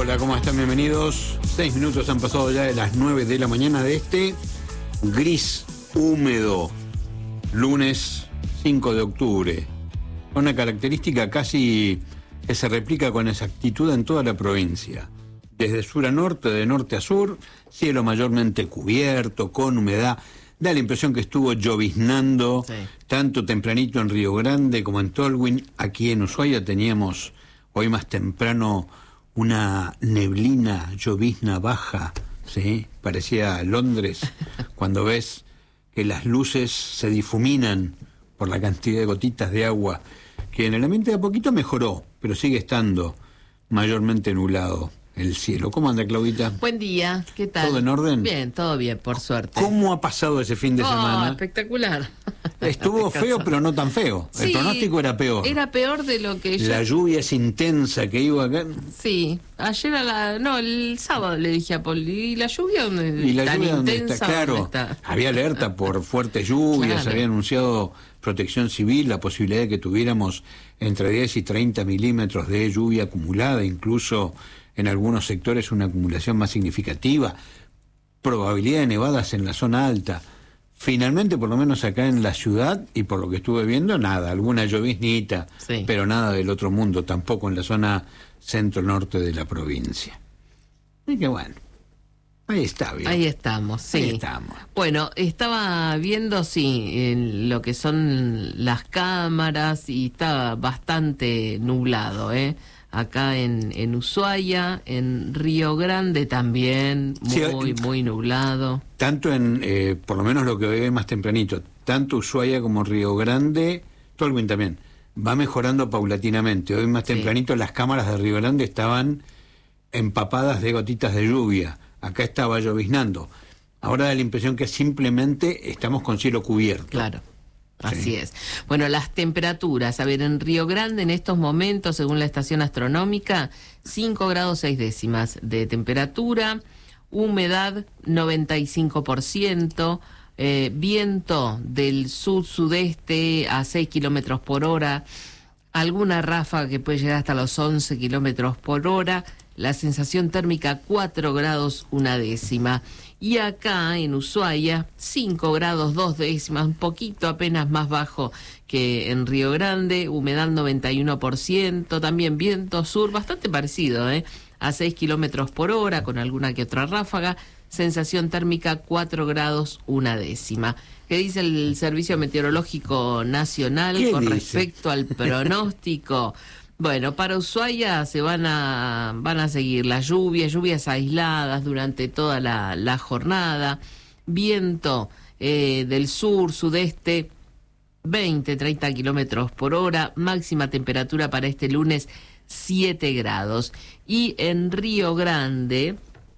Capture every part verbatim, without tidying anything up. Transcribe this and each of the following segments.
Hola, ¿cómo están? Bienvenidos. Seis minutos han pasado ya de las nueve de la mañana de este gris húmedo lunes cinco de octubre. Una característica casi que se replica con exactitud en toda la provincia. Desde sur a norte, de norte a sur, cielo mayormente cubierto, con humedad. Da la impresión que estuvo lloviznando, sí, tanto tempranito en Río Grande como en Tolwyn. Aquí en Ushuaia teníamos hoy más temprano una neblina, llovizna baja, ¿sí? Parecía Londres, cuando ves que las luces se difuminan por la cantidad de gotitas de agua, que en el ambiente de a poquito mejoró, pero sigue estando mayormente nublado el cielo. ¿Cómo anda, Claudita? Buen día, ¿qué tal? ¿Todo en orden? Bien, todo bien, por suerte. ¿Cómo ha pasado ese fin de oh, semana? Espectacular. Estuvo feo, pero no tan feo. Sí, el pronóstico era peor. Era peor de lo que yo... La lluvia es intensa que iba acá. Sí, ayer a la... No, el sábado le dije a Paul, ¿y la lluvia dónde ¿Y la tan lluvia dónde intensa, está? Claro, dónde está? Había alerta por fuertes lluvias, Claro. Había anunciado Protección Civil la posibilidad de que tuviéramos entre diez y treinta milímetros de lluvia acumulada, incluso en algunos sectores una acumulación más significativa, probabilidad de nevadas en la zona alta. Finalmente, por lo menos acá en la ciudad, y por lo que estuve viendo, nada, alguna lloviznita, Sí. pero nada del otro mundo, tampoco en la zona centro-norte de la provincia. Así que bueno, ahí está bien. Ahí estamos, sí. Ahí estamos. Bueno, estaba viendo, sí, en lo que son las cámaras y estaba bastante nublado, ¿eh? Acá en, en Ushuaia, en Río Grande también, muy, Sí, muy nublado. Tanto en, eh, por lo menos lo que ve más tempranito, tanto Ushuaia como Río Grande, Tolwyn también, va mejorando paulatinamente. Hoy más Sí. tempranito las cámaras de Río Grande estaban empapadas de gotitas de lluvia. Acá estaba lloviznando. Ahora da la impresión que simplemente estamos con cielo cubierto. Claro. Así Sí. es. Bueno, las temperaturas, a ver, en Río Grande en estos momentos, según la estación astronómica, cinco grados seis décimas de temperatura, humedad noventa y cinco por ciento, eh, viento del sur-sudeste a seis kilómetros por hora, alguna ráfaga que puede llegar hasta los once kilómetros por hora, la sensación térmica cuatro grados una décima. Y acá en Ushuaia, cinco grados dos décimas, un poquito apenas más bajo que en Río Grande, humedad noventa y uno por ciento, también viento sur, bastante parecido, ¿eh? A seis kilómetros por hora, con alguna que otra ráfaga, sensación térmica cuatro grados una décima. ¿Qué dice el Servicio Meteorológico Nacional con dice? respecto al pronóstico? Bueno, para Ushuaia se van a van a seguir las lluvias, lluvias aisladas durante toda la, la jornada, viento eh, del sur, sudeste, veinte, treinta kilómetros por hora, máxima temperatura para este lunes siete grados. Y en Río Grande,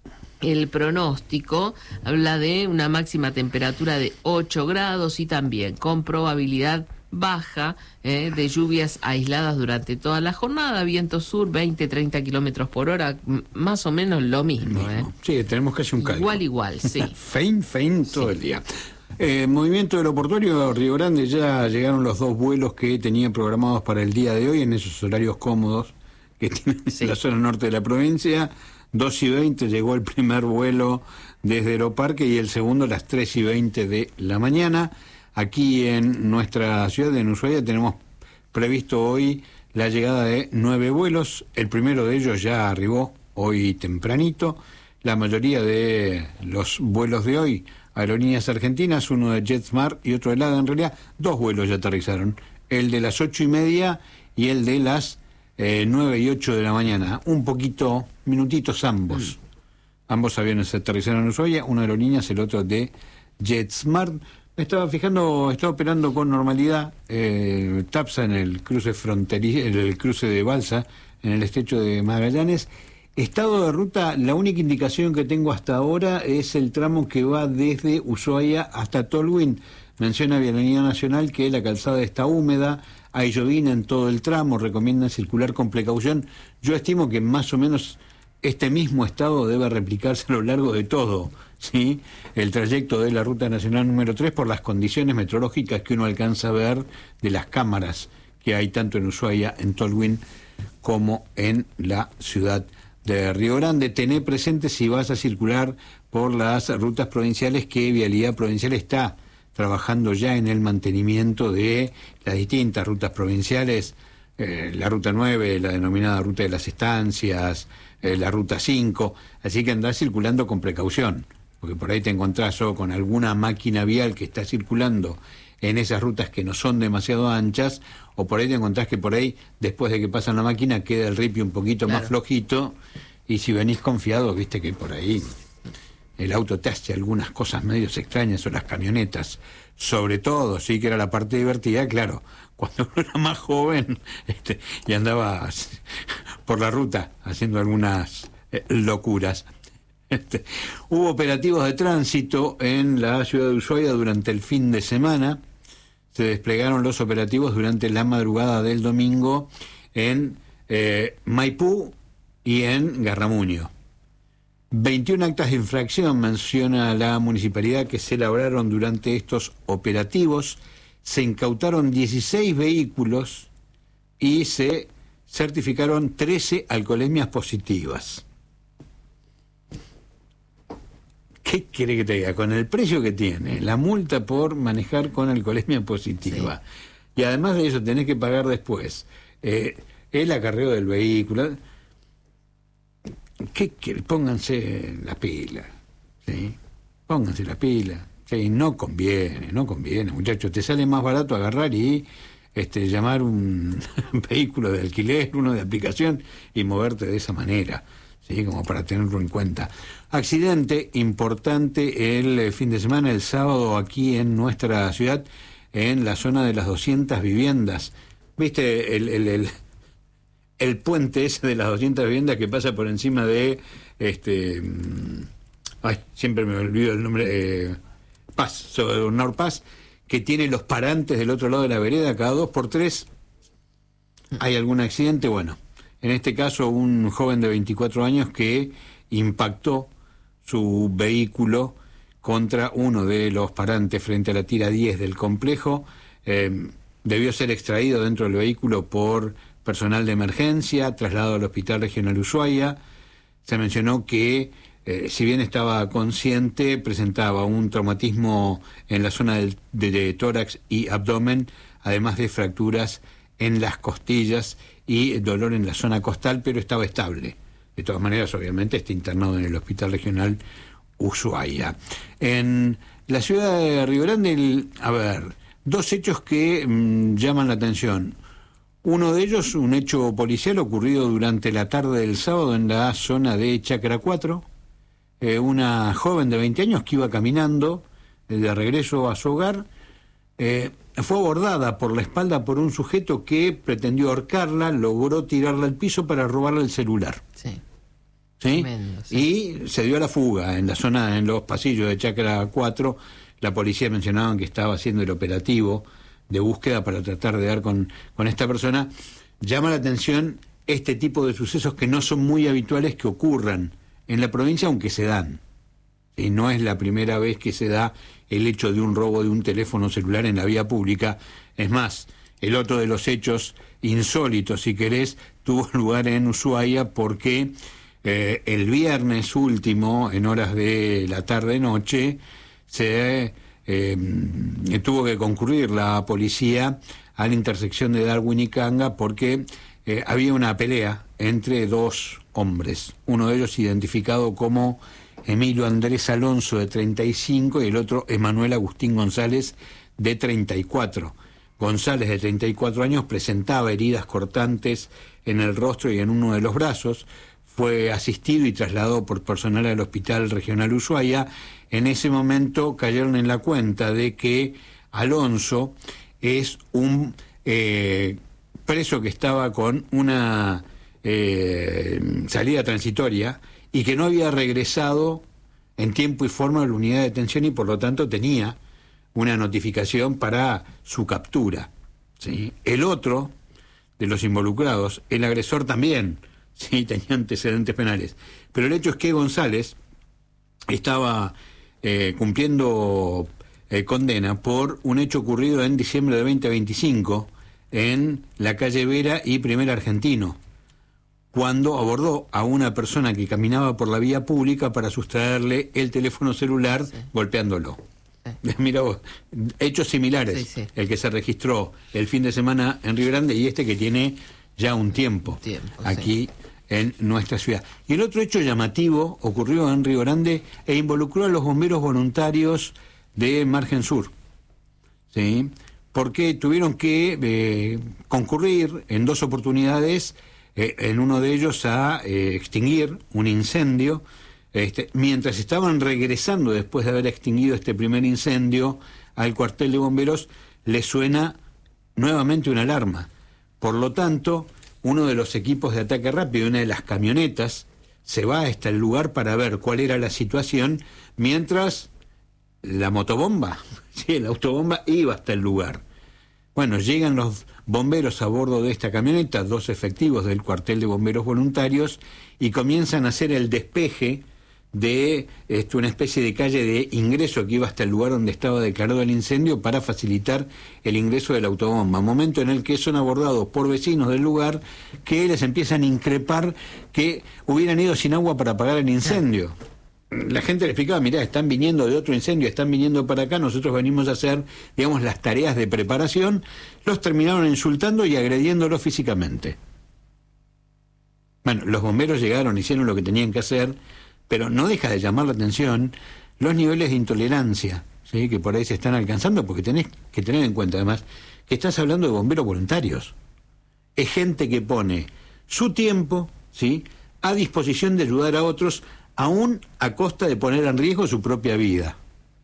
el pronóstico habla de una máxima temperatura de ocho grados y también con probabilidad baja eh, de lluvias aisladas durante toda la jornada, viento sur veinte, treinta kilómetros por hora, m- más o menos lo mismo. Eh. Sí, tenemos casi un cálculo. Igual, igual, sí. Fein, fein todo Sí. el día. Eh, movimiento aeroportuario, Río Grande, ya llegaron los dos vuelos que tenían programados para el día de hoy en esos horarios cómodos que tienen Sí. en la zona norte de la provincia. dos y veinte llegó el primer vuelo desde Aeroparque y el segundo a las tres y veinte de la mañana. Aquí en nuestra ciudad, en Ushuaia, tenemos previsto hoy la llegada de nueve vuelos. El primero de ellos ya arribó hoy tempranito. La mayoría de los vuelos de hoy, Aerolíneas Argentinas, uno de JetSmart y otro de LADA, en realidad, dos vuelos ya aterrizaron. El de las ocho y media y el de las eh, nueve y ocho de la mañana. Un poquito, minutitos ambos. Mm. Ambos aviones aterrizaron en Ushuaia, uno de Aerolíneas, el otro de JetSmart. Me estaba fijando, estaba operando con normalidad eh, TAPSA en el cruce fronterizo, en el cruce de Balsa, en el estrecho de Magallanes. Estado de ruta, la única indicación que tengo hasta ahora es el tramo que va desde Ushuaia hasta Tolwyn. Menciona Avialinea Nacional que la calzada está húmeda, hay llovina en todo el tramo, recomiendan circular con precaución. Yo estimo que más o menos este mismo estado debe replicarse a lo largo de todo, ¿sí? El trayecto de la Ruta Nacional número tres por las condiciones meteorológicas que uno alcanza a ver de las cámaras que hay tanto en Ushuaia, en Tolwyn, como en la ciudad de Río Grande. Tené presente, si vas a circular por las rutas provinciales, que Vialidad Provincial está trabajando ya en el mantenimiento de las distintas rutas provinciales, eh, la ruta nueve, la denominada ruta de las estancias, eh, la ruta cinco, así que andás circulando con precaución, porque por ahí te encontrás o con alguna máquina vial que está circulando en esas rutas que no son demasiado anchas, o por ahí te encontrás que por ahí, después de que pasan la máquina, queda el ripio un poquito claro. más flojito, y si venís confiados, viste que por ahí el auto te hace algunas cosas medio extrañas, o las camionetas, sobre todo, sí que era la parte divertida, claro, cuando uno era más joven este, y andaba por la ruta haciendo algunas eh, locuras. Este, hubo operativos de tránsito en la ciudad de Ushuaia durante el fin de semana. Se desplegaron los operativos durante la madrugada del domingo en eh, Maipú y en Garramuño. veintiún actas de infracción menciona la municipalidad que se elaboraron durante estos operativos. Se incautaron dieciséis vehículos y se certificaron trece alcoholemias positivas. ¿Qué quiere que te diga? Con el precio que tiene, la multa por manejar con alcoholemia positiva, sí. y además de eso tenés que pagar después eh, el acarreo del vehículo. ¿Qué quiere? Pónganse la pila, ¿sí? Pónganse la pila. Sí, no conviene, no conviene, muchachos. Te sale más barato agarrar y este, llamar un vehículo de alquiler, uno de aplicación, y moverte de esa manera. Sí, como para tenerlo en cuenta. Accidente importante el fin de semana, el sábado, aquí en nuestra ciudad, en la zona de las doscientas viviendas. ¿Viste el, el, el, el puente ese de las doscientas viviendas que pasa por encima de... este ay, siempre me olvido el nombre... Eh, Paz, sobre Norpaz, que tiene los parantes del otro lado de la vereda, cada dos por tres hay algún accidente. Bueno, en este caso un joven de veinticuatro años que impactó su vehículo contra uno de los parantes frente a la tira diez del complejo. Eh, debió ser extraído dentro del vehículo por personal de emergencia, trasladado al Hospital Regional Ushuaia. Se mencionó que, eh, si bien estaba consciente, presentaba un traumatismo en la zona del, de, de tórax y abdomen, además de fracturas en las costillas y dolor en la zona costal, pero estaba estable. De todas maneras, obviamente, está internado en el Hospital Regional Ushuaia. En la ciudad de Río Grande, el, a ver, dos hechos que mmm, llaman la atención. Uno de ellos, un hecho policial ocurrido durante la tarde del sábado en la zona de Chacra cuatro. Eh, una joven de veinte años que iba caminando eh, de regreso a su hogar, eh, fue abordada por la espalda por un sujeto que pretendió ahorcarla, logró tirarla al piso para robarle el celular. Sí. ¿Sí? Tremendo, sí. Y se dio a la fuga en la zona, en los pasillos de Chacra cuatro. La policía mencionaban que estaba haciendo el operativo de búsqueda para tratar de dar con, con esta persona. Llama la atención este tipo de sucesos que no son muy habituales que ocurran en la provincia, aunque se dan. Y no es la primera vez que se da el hecho de un robo de un teléfono celular en la vía pública. Es más, el otro de los hechos insólitos, si querés, tuvo lugar en Ushuaia porque eh, el viernes último, en horas de la tarde-noche, se eh, tuvo que concurrir la policía a la intersección de Darwin y Canga porque eh, había una pelea entre dos hombres, uno de ellos identificado como Emilio Andrés Alonso, de treinta y cinco, y el otro Emanuel Agustín González, de treinta y cuatro. González, de treinta y cuatro años, presentaba heridas cortantes en el rostro y en uno de los brazos. Fue asistido y trasladado por personal al Hospital Regional Ushuaia. En ese momento cayeron en la cuenta de que Alonso es un eh, preso que estaba con una eh, salida transitoria y que no había regresado en tiempo y forma a la unidad de detención y por lo tanto tenía una notificación para su captura, ¿sí? El otro de los involucrados, el agresor también, sí, tenía antecedentes penales. Pero el hecho es que González estaba eh, cumpliendo eh, condena por un hecho ocurrido en diciembre de veinte veinticinco en la calle Vera y Primer Argentino. cuando abordó a una persona que caminaba por la vía pública para sustraerle el teléfono celular, sí, golpeándolo. Sí. Mira vos, hechos similares, sí, sí. El que se registró el fin de semana en Río Grande y este que tiene ya un tiempo, tiempo aquí, sí, en nuestra ciudad. Y el otro hecho llamativo ocurrió en Río Grande e involucró a los bomberos voluntarios de Margen Sur, ¿sí? Porque tuvieron que eh, concurrir en dos oportunidades, eh, en uno de ellos a eh, extinguir un incendio. Este, mientras estaban regresando después de haber extinguido este primer incendio al cuartel de bomberos, les suena nuevamente una alarma. Por lo tanto, uno de los equipos de ataque rápido, una de las camionetas, se va hasta el lugar para ver cuál era la situación, mientras la motobomba, sí, la autobomba iba hasta el lugar. Bueno, llegan los bomberos a bordo de esta camioneta, dos efectivos del cuartel de bomberos voluntarios, y comienzan a hacer el despeje de este, una especie de calle de ingreso que iba hasta el lugar donde estaba declarado el incendio para facilitar el ingreso de la autobomba, momento en el que son abordados por vecinos del lugar que les empiezan a increpar que hubieran ido sin agua para apagar el incendio. La gente le explicaba, mirá, están viniendo de otro incendio, están viniendo para acá, nosotros venimos a hacer, digamos, las tareas de preparación. Los terminaron insultando y agrediéndolos físicamente. Bueno, los bomberos llegaron, hicieron lo que tenían que hacer, pero no deja de llamar la atención los niveles de intolerancia, ¿sí?, que por ahí se están alcanzando, porque tenés que tener en cuenta además que estás hablando de bomberos voluntarios. Es gente que pone su tiempo, ¿sí?, a disposición de ayudar a otros, aún a costa de poner en riesgo su propia vida.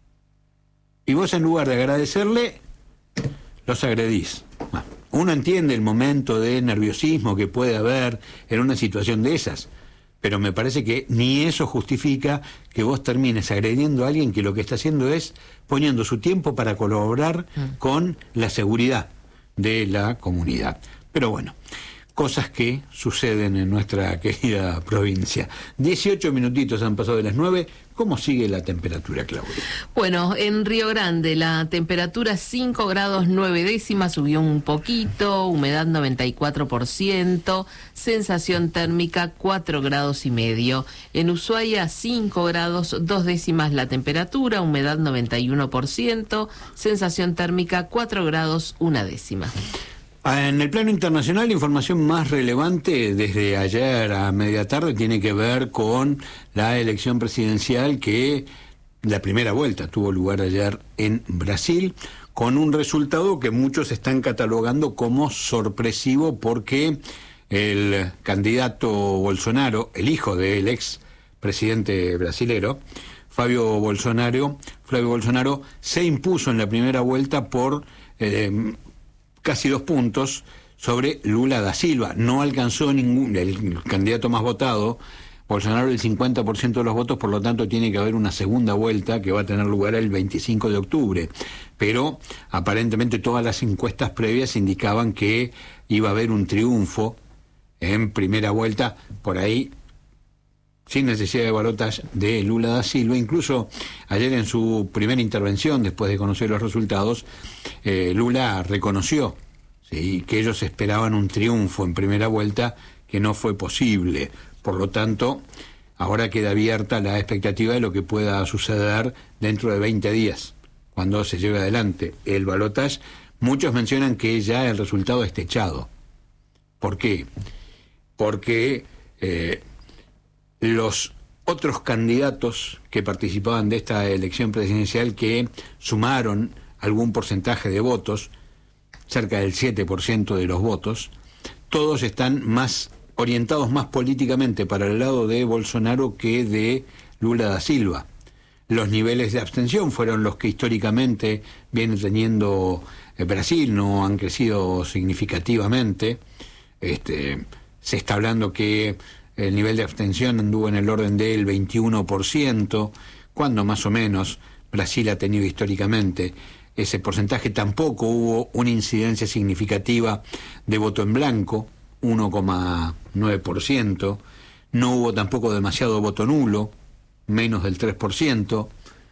Y vos, en lugar de agradecerle, los agredís. Bueno, uno entiende el momento de nerviosismo que puede haber en una situación de esas, pero me parece que ni eso justifica que vos termines agrediendo a alguien que lo que está haciendo es poniendo su tiempo para colaborar mm. con la seguridad de la comunidad. Pero bueno, cosas que suceden en nuestra querida provincia. dieciocho minutitos han pasado de las nueve. ¿Cómo sigue la temperatura, Claudia? Bueno, en Río Grande la temperatura cinco grados nueve décimas, subió un poquito, humedad noventa y cuatro por ciento, sensación térmica cuatro grados y medio. En Ushuaia cinco grados dos décimas la temperatura, humedad noventa y uno por ciento, sensación térmica cuatro grados una décima. En el plano internacional, la información más relevante desde ayer a media tarde tiene que ver con la elección presidencial que la primera vuelta tuvo lugar ayer en Brasil, con un resultado que muchos están catalogando como sorpresivo porque el candidato Bolsonaro, el hijo del ex presidente brasilero, Fabio Bolsonaro, Flavio Bolsonaro, se impuso en la primera vuelta por Eh, casi dos puntos sobre Lula da Silva. No alcanzó ningún, el candidato más votado, Bolsonaro, el cincuenta por ciento de los votos, por lo tanto tiene que haber una segunda vuelta que va a tener lugar el veinticinco de octubre. Pero aparentemente todas las encuestas previas indicaban que iba a haber un triunfo en primera vuelta, por ahí, sin necesidad de balotaje, de Lula da Silva. Incluso ayer en su primera intervención, después de conocer los resultados, eh, Lula reconoció, ¿sí?, que ellos esperaban un triunfo en primera vuelta que no fue posible. Por lo tanto, ahora queda abierta la expectativa de lo que pueda suceder dentro de veinte días, cuando se lleve adelante el balotaje. Muchos mencionan que ya el resultado está echado. ¿Por qué? Porque Eh, los otros candidatos que participaban de esta elección presidencial, que sumaron algún porcentaje de votos, cerca del siete por ciento de los votos, todos están más orientados más políticamente para el lado de Bolsonaro que de Lula da Silva. Los niveles de abstención fueron los que históricamente viene teniendo Brasil, no han crecido significativamente. Este, se está hablando que el nivel de abstención anduvo en el orden del veintiuno por ciento, cuando más o menos Brasil ha tenido históricamente ese porcentaje. Tampoco hubo una incidencia significativa de voto en blanco, uno coma nueve por ciento. No hubo tampoco demasiado voto nulo, menos del tres por ciento.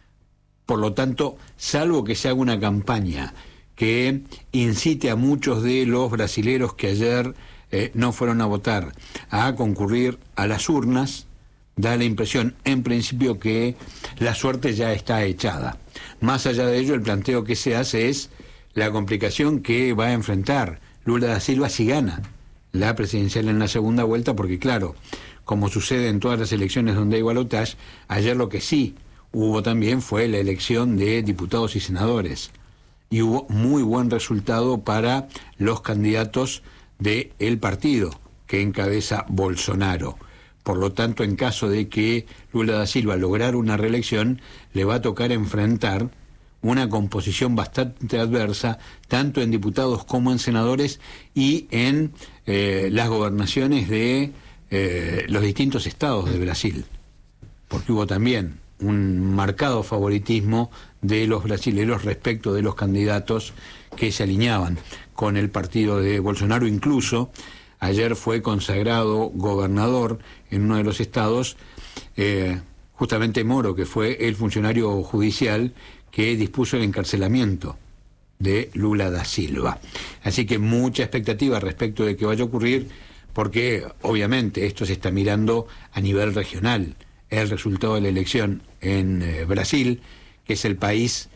Por lo tanto, salvo que se haga una campaña que incite a muchos de los brasileros que ayer eh, no fueron a votar, a concurrir a las urnas, da la impresión, en principio, que la suerte ya está echada. Más allá de ello, el planteo que se hace es la complicación que va a enfrentar Lula da Silva si gana la presidencial en la segunda vuelta, porque claro, como sucede en todas las elecciones donde hay balotaje, ayer lo que sí hubo también fue la elección de diputados y senadores, y hubo muy buen resultado para los candidatos del partido que encabeza Bolsonaro. Por lo tanto, en caso de que Lula da Silva lograra una reelección, le va a tocar enfrentar una composición bastante adversa, tanto en diputados como en senadores y en eh, las gobernaciones de eh, los distintos estados de Brasil, porque hubo también un marcado favoritismo de los brasileños respecto de los candidatos que se alineaban con el partido de Bolsonaro. Incluso ayer fue consagrado gobernador en uno de los estados, eh, justamente Moro, que fue el funcionario judicial que dispuso el encarcelamiento de Lula da Silva. Así que mucha expectativa respecto de que vaya a ocurrir, porque obviamente esto se está mirando a nivel regional. El resultado de la elección en eh, Brasil, que es el país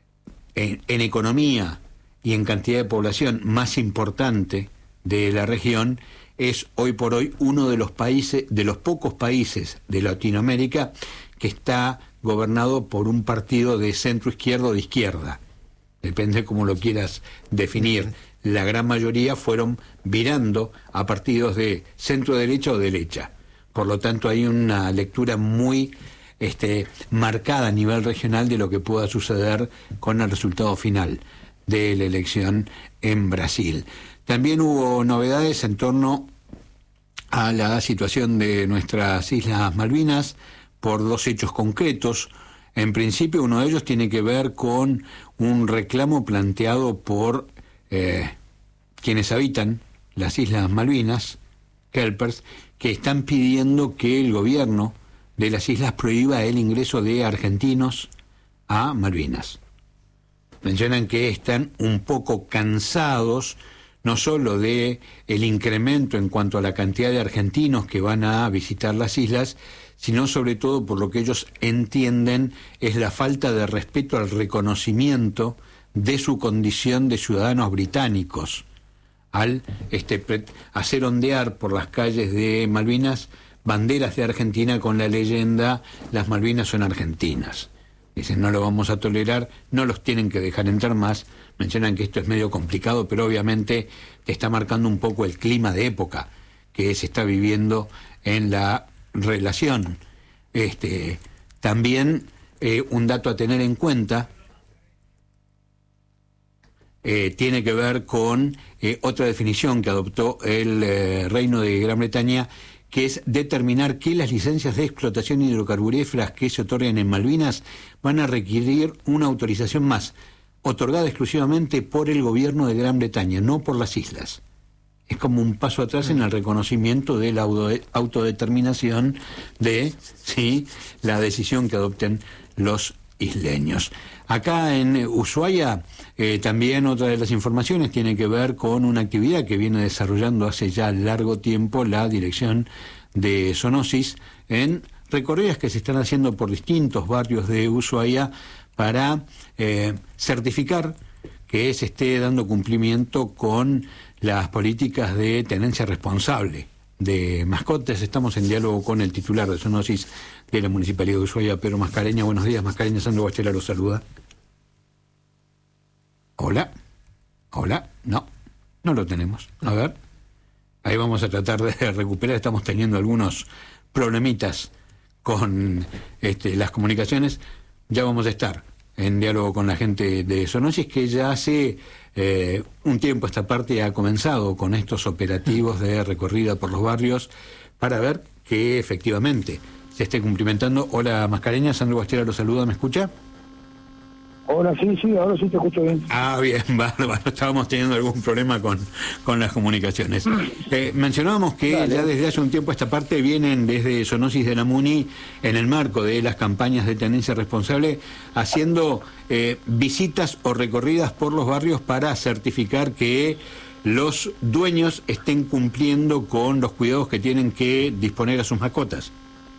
en, en economía y en cantidad de población más importante de la región, es hoy por hoy uno de los países, de los pocos países de Latinoamérica que está gobernado por un partido de centro izquierda o de izquierda, depende cómo lo quieras definir. La gran mayoría fueron virando a partidos de centro derecha o derecha. Por lo tanto, hay una lectura muy este, marcada a nivel regional de lo que pueda suceder con el resultado final de la elección en Brasil. También hubo novedades en torno a la situación de nuestras Islas Malvinas por dos hechos concretos. En principio, uno de ellos tiene que ver con un reclamo planteado por eh, quienes habitan las Islas Malvinas, Kelpers, que están pidiendo que el gobierno de las islas prohíba el ingreso de argentinos a Malvinas. Mencionan que están un poco cansados no solo de el incremento en cuanto a la cantidad de argentinos que van a visitar las islas, sino sobre todo por lo que ellos entienden es la falta de respeto al reconocimiento de su condición de ciudadanos británicos, al este, hacer ondear por las calles de Malvinas banderas de Argentina con la leyenda "las Malvinas son argentinas". Dicen, no lo vamos a tolerar, no los tienen que dejar entrar más. Mencionan que esto es medio complicado, pero obviamente está marcando un poco el clima de época que se está viviendo en la relación. Este, también eh, un dato a tener en cuenta eh, tiene que ver con eh, otra definición que adoptó el eh, Reino de Gran Bretaña, que es determinar que las licencias de explotación hidrocarburíferas que se otorguen en Malvinas van a requerir una autorización más, otorgada exclusivamente por el gobierno de Gran Bretaña, no por las islas. Es como un paso atrás en el reconocimiento de la autodeterminación de sí, la decisión que adopten los isleños. Acá en Ushuaia, eh, también otra de las informaciones tiene que ver con una actividad que viene desarrollando hace ya largo tiempo la Dirección de Zoonosis en recorridas que se están haciendo por distintos barrios de Ushuaia para eh, certificar que se esté dando cumplimiento con las políticas de tenencia responsable de mascotas. Estamos en diálogo con el titular de Zoonosis de la Municipalidad de Ushuaia, Pedro Mascareña. Buenos días, Mascareña. Sandro Bastela los saluda. Hola. Hola. No, no lo tenemos. A ver. Ahí vamos a tratar de recuperar. Estamos teniendo algunos problemitas con este, las comunicaciones. Ya vamos a estar en diálogo con la gente de Zoonosis, que ya hace eh, un tiempo esta parte ha comenzado con estos operativos de recorrida por los barrios para ver que efectivamente se esté cumplimentando. Hola, Mascareña, Sandro Bastera lo saluda, ¿me escucha? Hola, sí, sí, ahora sí te escucho bien. Ah, bien, bárbaro, estábamos teniendo algún problema con, con las comunicaciones. Eh, mencionábamos que Dale. ya desde hace un tiempo esta parte vienen desde Zoonosis de la Muni, en el marco de las campañas de tenencia responsable, haciendo eh, visitas o recorridas por los barrios para certificar que los dueños estén cumpliendo con los cuidados que tienen que disponer a sus mascotas.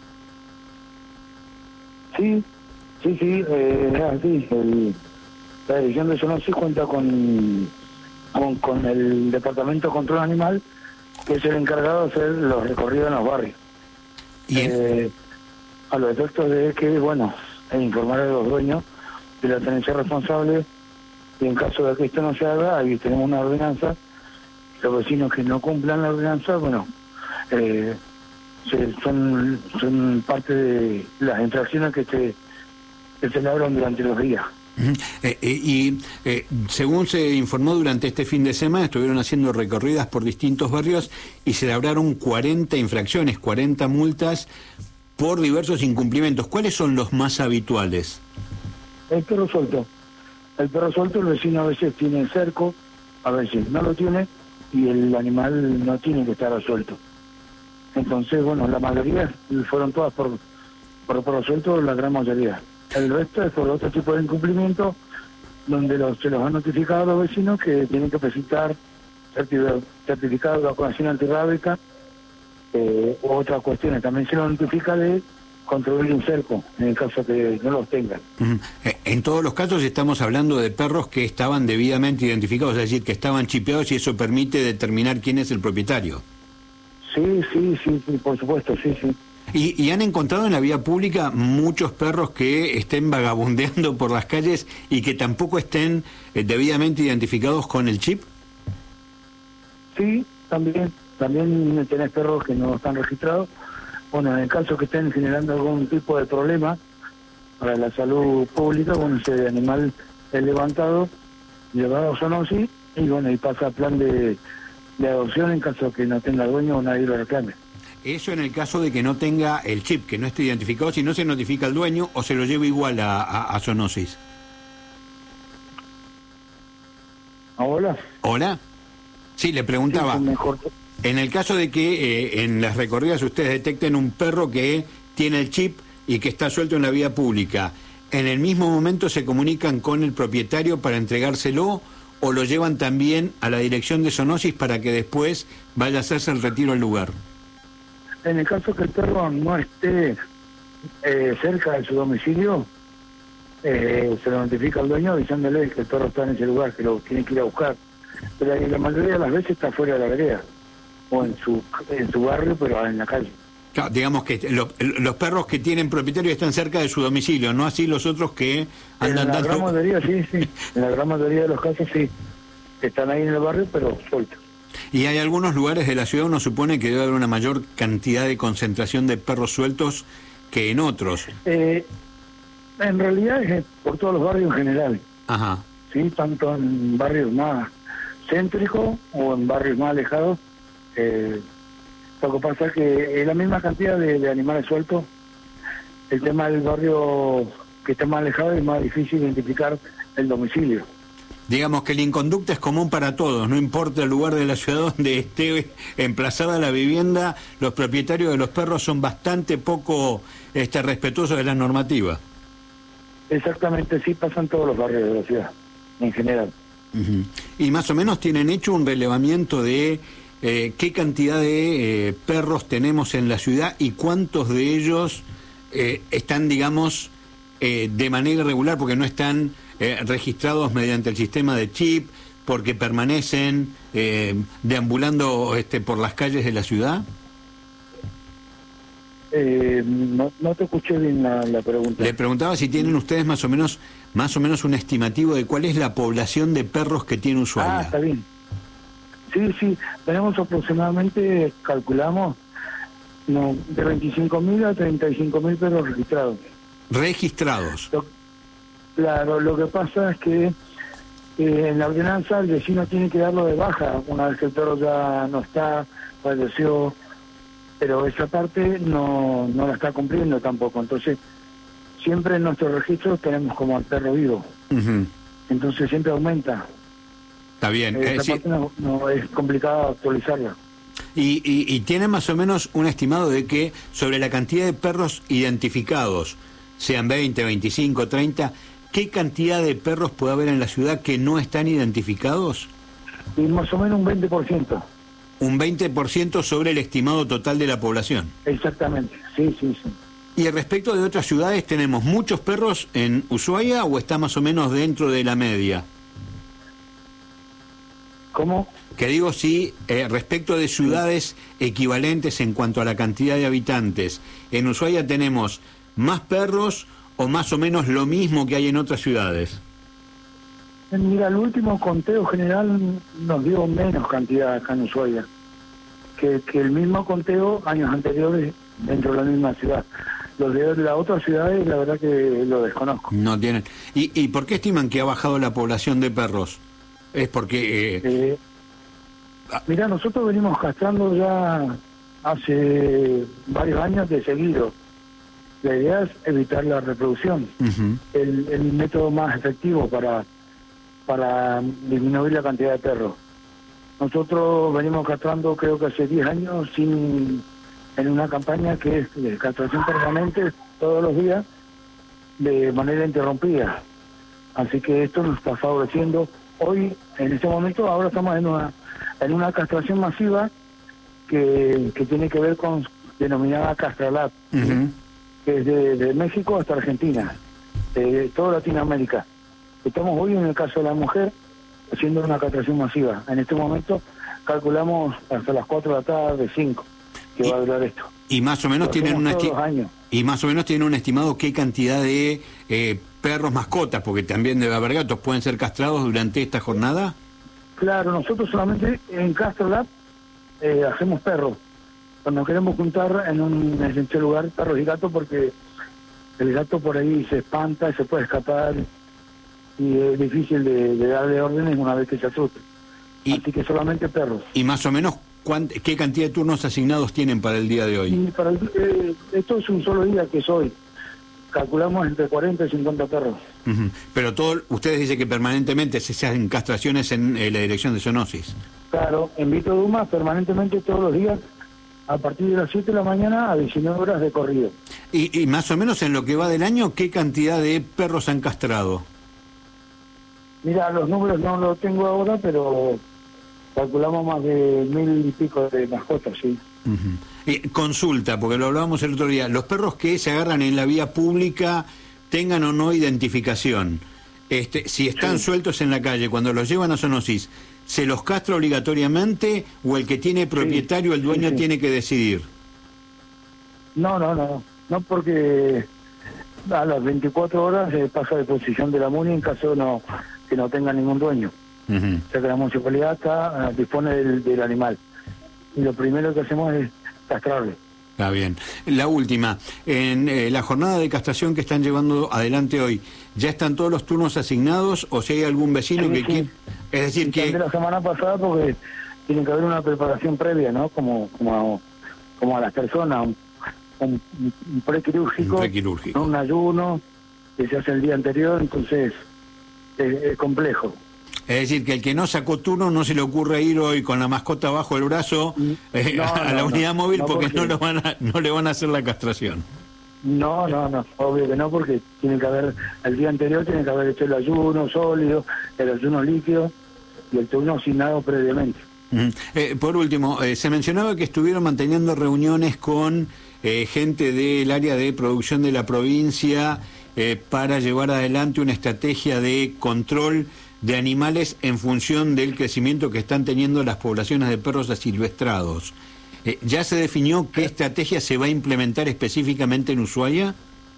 Sí, sí, sí, eh, es así. El, la Dirección de Zoonosis cuenta con, con, con el Departamento de Control Animal, que es el encargado de hacer los recorridos en los barrios. ¿Y eh, a los efectos de que, bueno, e informar a los dueños de la tenencia responsable, y en caso de que esto no se haga, ahí tenemos una ordenanza. Los vecinos que no cumplan la ordenanza, bueno, eh, se, son, son parte de las infracciones que se, que se labran durante los días. Uh-huh. eh, eh, y eh, según se informó durante este fin de semana, estuvieron haciendo recorridas por distintos barrios y se labraron cuarenta infracciones, cuarenta multas por diversos incumplimientos. ¿Cuáles son los más habituales? El perro suelto. El perro suelto, el vecino a veces tiene cerco, a veces no lo tiene, y el animal no tiene que estar suelto. Entonces, bueno, la mayoría fueron todas por, por perro suelto, la gran mayoría. El resto es por otro tipo de incumplimiento, donde los, se los han notificado a los vecinos que tienen que presentar certificado de vacunación antirrábica, eh, u otras cuestiones. También se los notifica de construir un cerco, en el caso que no los tengan. Uh-huh. En todos los casos estamos hablando de perros que estaban debidamente identificados, es decir, que estaban chipeados, y eso permite determinar quién es el propietario. Sí, sí, sí, sí, por supuesto, sí, sí. ¿Y, y han encontrado en la vía pública muchos perros que estén vagabundeando por las calles y que tampoco estén eh, debidamente identificados con el chip? Sí, también, también tenés perros que no están registrados. Bueno, en el caso que estén generando algún tipo de problema para la salud pública, bueno, ese animal es levantado, llevado a zoonosis, y bueno, y pasa a plan de, de adopción en caso que no tenga dueño o nadie lo reclame. Eso en el caso de que no tenga el chip, que no esté identificado, si no se notifica al dueño o se lo lleva igual a, a, a zoonosis. ¿Hola? ¿Hola? Sí, le preguntaba. Sí, mejor. En el caso de que eh, en las recorridas ustedes detecten un perro que tiene el chip y que está suelto en la vía pública, ¿en el mismo momento se comunican con el propietario para entregárselo o lo llevan también a la dirección de zoonosis para que después vaya a hacerse el retiro al lugar? En el caso que el perro no esté eh, cerca de su domicilio, eh, se lo notifica al dueño diciéndole que el perro está en ese lugar, que lo tiene que ir a buscar. Pero la mayoría de las veces está fuera de la vereda, o en su en su barrio, pero en la calle. Claro, digamos que lo, los perros que tienen propietario están cerca de su domicilio, no así los otros que andan en la dando... gran mayoría, sí, sí. En la gran mayoría de los casos, sí. Están ahí en el barrio, pero sueltos. Y hay algunos lugares de la ciudad, uno supone que debe haber una mayor cantidad de concentración de perros sueltos que en otros. Eh, en realidad es por todos los barrios en general. Ajá. Sí, tanto en barrios más céntricos o en barrios más alejados. Eh, lo que pasa es que es la misma cantidad de, de animales sueltos. El tema del barrio que está más alejado es más difícil identificar el domicilio. Digamos que la inconducta es común para todos, no importa el lugar de la ciudad donde esté emplazada la vivienda, los propietarios de los perros son bastante poco este, respetuosos de la normativa. Exactamente, sí, pasan todos los barrios de la ciudad, en general. Uh-huh. Y más o menos tienen hecho un relevamiento de eh, qué cantidad de eh, perros tenemos en la ciudad y cuántos de ellos eh, están, digamos, eh, de manera irregular, porque no están eh, registrados mediante el sistema de chip, porque permanecen eh, deambulando este, por las calles de la ciudad. Eh, no, no te escuché bien la, la pregunta. Le preguntaba si tienen ustedes más o menos más o menos un estimativo de cuál es la población de perros que tiene Ushuaia. Ah, está bien. Sí, sí, tenemos aproximadamente, calculamos, no, de veinticinco mil a treinta y cinco mil perros registrados. Registrados. Lo, claro, lo que pasa es que eh, en la ordenanza el vecino tiene que darlo de baja una vez que el perro ya no está, falleció, pero esa parte no, no la está cumpliendo tampoco. Entonces, siempre en nuestros registros tenemos como al perro vivo. Uh-huh. Entonces siempre aumenta. Está bien. Esa Eh, parte sí. no, no es complicado actualizarla. Y, y, y tiene más o menos un estimado de que sobre la cantidad de perros identificados, sean veinte, veinticinco, treinta, ¿qué cantidad de perros puede haber en la ciudad que no están identificados? Y más o menos un veinte por ciento. Un veinte por ciento sobre el estimado total de la población. Exactamente, sí, sí, sí. Y respecto de otras ciudades, ¿tenemos muchos perros en Ushuaia o está más o menos dentro de la media? ¿Cómo? Que digo, sí, eh, respecto de ciudades equivalentes en cuanto a la cantidad de habitantes, ¿en Ushuaia tenemos más perros o más o menos lo mismo que hay en otras ciudades? Mira, el último conteo general nos dio menos cantidad acá en Ushuaia que, que el mismo conteo años anteriores dentro de la misma ciudad. Los de las otras ciudades, la verdad que lo desconozco. No tienen. ¿Y, y por qué estiman que ha bajado la población de perros? Es porque... Eh... Eh, mira, nosotros venimos castrando ya hace varios años de seguido. La idea es evitar la reproducción. Uh-huh. el, el método más efectivo para, para disminuir la cantidad de perros. Nosotros venimos castrando creo que hace diez años sin en una campaña que es de castración permanente todos los días de manera interrumpida. Así que esto nos está favoreciendo. Hoy, en este momento, ahora estamos en una en una castración masiva que, que tiene que ver con denominada Castralab, uh-huh. que es de, de México hasta Argentina, de toda Latinoamérica. Estamos hoy, en el caso de la mujer, haciendo una castración masiva. En este momento calculamos hasta las cuatro de la tarde, cinco, que y, va a durar esto. Y más o menos Lo tienen una esti- y más o menos tienen un estimado qué cantidad de eh, perros mascotas, porque también debe haber gatos, pueden ser castrados durante esta jornada. Claro, nosotros solamente en Castrolab eh, hacemos perros. Cuando queremos juntar en un en este lugar perros y gatos, porque el gato por ahí se espanta, se puede escapar y es difícil de, de darle órdenes una vez que se asusta. Y, Así que solamente perros. Y más o menos, ¿qué cantidad de turnos asignados tienen para el día de hoy? Y para el, eh, esto es un solo día que es hoy. Calculamos entre cuarenta y cincuenta perros. Uh-huh. Pero todo, ustedes dicen que permanentemente se hacen castraciones en eh, la dirección de zoonosis. Claro, en Vito Dumas permanentemente todos los días a partir de las siete de la mañana a diecinueve horas de corrido. Y, y más o menos en lo que va del año, ¿qué cantidad de perros han castrado? Mira, los números no los tengo ahora, pero calculamos más de mil y pico de mascotas, sí. Uh-huh. Y consulta, porque lo hablábamos el otro día, los perros que se agarran en la vía pública, tengan o no identificación, este, si están sí. sueltos en la calle, cuando los llevan a zoonosis, ¿se los castra obligatoriamente o el que tiene propietario, sí, el dueño, sí, sí. tiene que decidir? No, no, no, no, porque a las veinticuatro horas se pasa de posición de la MUNI en caso no que no tenga ningún dueño. Uh-huh. O sea que la municipalidad está, uh, dispone del, del animal. Y lo primero que hacemos es castrarle. Está bien. La última, en eh, la jornada de castración que están llevando adelante hoy, ¿ya están todos los turnos asignados o si hay algún vecino sí, que sí. quiere? Es decir, que... de la semana pasada porque tiene que haber una preparación previa, ¿no? Como como, como a las personas, un, un, un prequirúrgico, un prequirúrgico. ¿no? Un ayuno que se hace el día anterior, entonces es, es complejo. Es decir, que el que no sacó turno no se le ocurre ir hoy con la mascota bajo el brazo eh, no, a la no, unidad no, móvil no porque, porque no, lo van a, no le van a hacer la castración. No, no, no, obvio que no, porque tiene que haber, el día anterior tiene que haber hecho el ayuno sólido, el ayuno líquido y el turno asignado previamente. Uh-huh. Eh, por último, eh, se mencionaba que estuvieron manteniendo reuniones con eh, gente del área de producción de la provincia eh, para llevar adelante una estrategia de control de animales en función del crecimiento que están teniendo las poblaciones de perros asilvestrados. Eh, ¿Ya se definió qué estrategia se va a implementar específicamente en Ushuaia?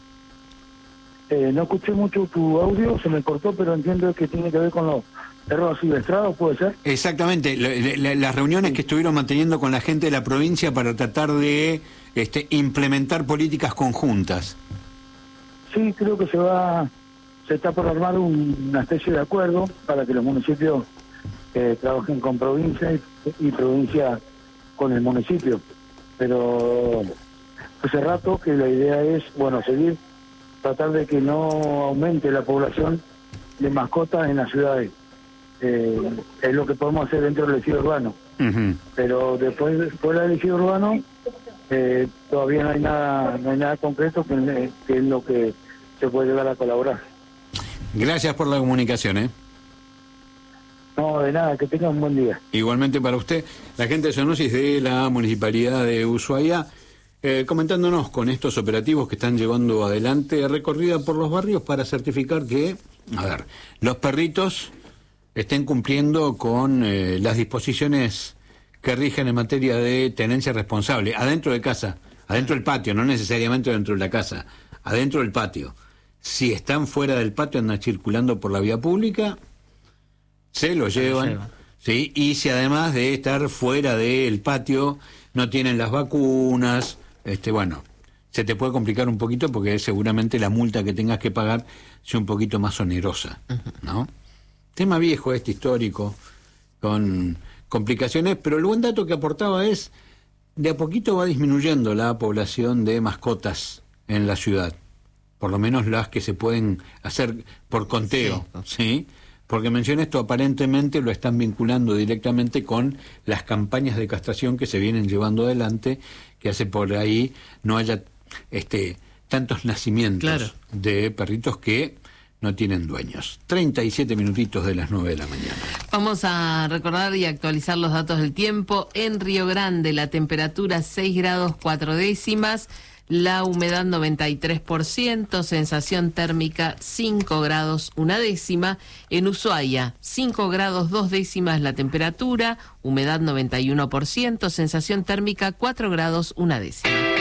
Eh, no escuché mucho tu audio, se me cortó, pero entiendo que tiene que ver con los perros asilvestrados, ¿puede ser? Exactamente, la, la, las reuniones sí. que estuvieron manteniendo con la gente de la provincia para tratar de este, implementar políticas conjuntas. Sí, creo que se va... Se está por armar un, una especie de acuerdo para que los municipios eh, trabajen con provincia y, y provincia con el municipio. Pero hace rato que la idea es, bueno, seguir, tratar de que no aumente la población de mascotas en las ciudades. Eh, es lo que podemos hacer dentro del ejido urbano. Uh-huh. Pero después, después del ejido urbano, eh, todavía no hay nada, no hay nada concreto que, que es lo que se puede llegar a colaborar. Gracias por la comunicación, ¿eh? No, de nada, que tengan un buen día. Igualmente para usted, la gente de Zoonosis de la Municipalidad de Ushuaia, eh, comentándonos con estos operativos que están llevando adelante, recorrida por los barrios para certificar que, a ver, los perritos estén cumpliendo con eh, las disposiciones que rigen en materia de tenencia responsable, adentro de casa, adentro del patio, no necesariamente dentro de la casa, adentro del patio. Si están fuera del patio, andan circulando por la vía pública, se lo llevan, llevan. ¿Sí? Y si además de estar fuera del patio no tienen las vacunas, este bueno, se te puede complicar un poquito porque seguramente la multa que tengas que pagar sea un poquito más onerosa, ¿no? Tema viejo este, histórico, con complicaciones, pero el buen dato que aportaba es, de a poquito va disminuyendo la población de mascotas en la ciudad, por lo menos las que se pueden hacer por conteo, ¿sí? ¿Sí? Porque mencioné esto, aparentemente lo están vinculando directamente con las campañas de castración que se vienen llevando adelante, que hace por ahí no haya este tantos nacimientos claro. de perritos que no tienen dueños. treinta y siete minutitos de las nueve de la mañana. Vamos a recordar y actualizar los datos del tiempo. En Río Grande la temperatura seis grados cuatro décimas, la humedad noventa y tres por ciento, sensación térmica cinco grados una décima. En Ushuaia cinco grados dos décimas la temperatura, humedad noventa y uno por ciento, sensación térmica cuatro grados una décima.